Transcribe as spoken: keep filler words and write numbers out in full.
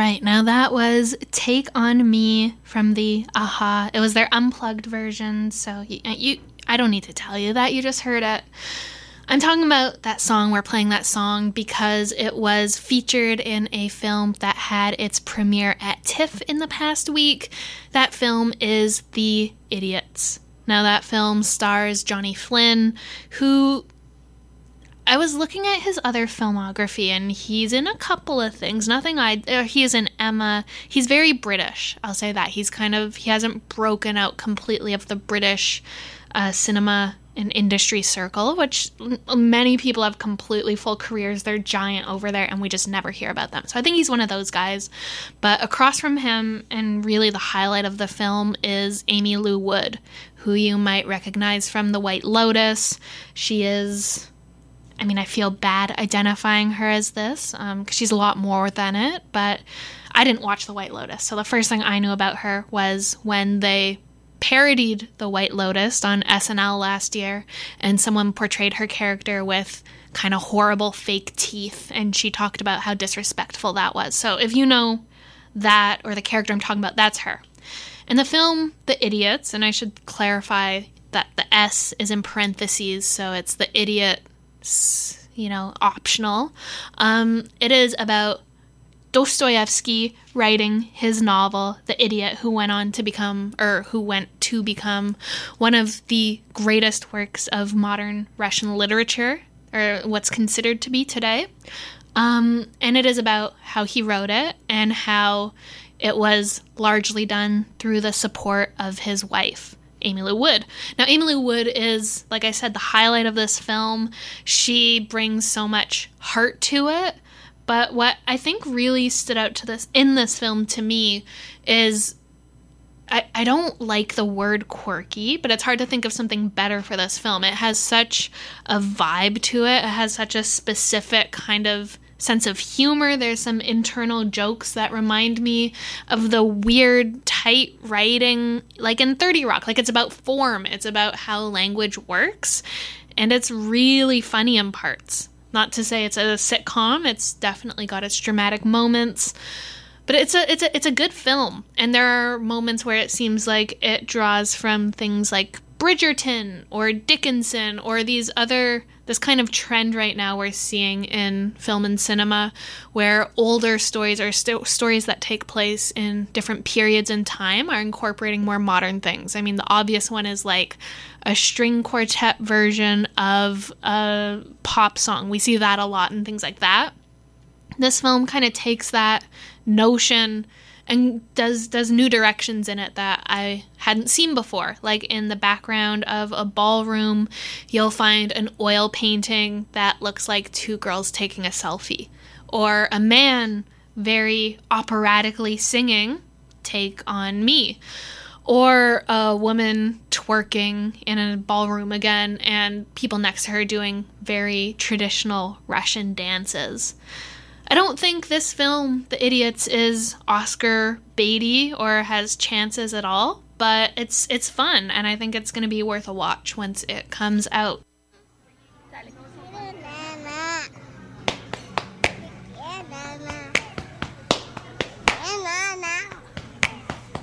right, now that was Take On Me from the a-ha. It was their unplugged version, so you, you I don't need to tell you that, you just heard it. I'm talking about that song, we're playing that song because it was featured in a film that had its premiere at TIFF in the past week. That film is The Idiots. Now that film stars Johnny Flynn, who... I was looking at his other filmography, and he's in a couple of things. Nothing I... Uh, he is in Emma. He's very British, I'll say that. He's kind of... He hasn't broken out completely of the British uh, cinema and industry circle, which many people have completely full careers. They're giant over there, and we just never hear about them. So I think he's one of those guys. But across from him, and really the highlight of the film, is Amy Lou Wood, who you might recognize from The White Lotus. She is... I mean, I feel bad identifying her as this, um, because she's a lot more than it, but I didn't watch The White Lotus, so the first thing I knew about her was when they parodied The White Lotus on S N L last year, and someone portrayed her character with kind of horrible fake teeth, and she talked about how disrespectful that was. So if you know that, or the character I'm talking about, that's her. In the film The Idiots, and I should clarify that the S is in parentheses, so it's the idiot, you know, optional. Um, it is about Dostoevsky writing his novel, The Idiot, who went on to become, or who went to become one of the greatest works of modern Russian literature, or what's considered to be today. Um, and it is about how he wrote it and how it was largely done through the support of his wife, Amy Lou Wood. Now, Amy Lou Wood is, like I said, the highlight of this film. She brings so much heart to it. But what I think really stood out to this in this film to me is I, I don't like the word quirky, but it's hard to think of something better for this film. It has such a vibe to it. It has such a specific kind of sense of humor. There's some internal jokes that remind me of the weird, tight writing, like in thirty Rock. Like, it's about form. It's about how language works. And it's really funny in parts. Not to say it's a sitcom. It's definitely got its dramatic moments. But it's a it's a it's a good film. And there are moments where it seems like it draws from things like Bridgerton or Dickinson or these other, this kind of trend right now we're seeing in film and cinema where older stories or st- stories that take place in different periods in time are incorporating more modern things. I mean, the obvious one is like a string quartet version of a pop song. We see that a lot and things like that. This film kind of takes that notion and does does new directions in it that I hadn't seen before. Like in the background of a ballroom, you'll find an oil painting that looks like two girls taking a selfie. Or a man very operatically singing, Take On Me. Or a woman twerking in a ballroom again, and people next to her doing very traditional Russian dances. I don't think this film, The Idiots, is Oscar baity or has chances at all, but it's it's fun, and I think it's going to be worth a watch once it comes out.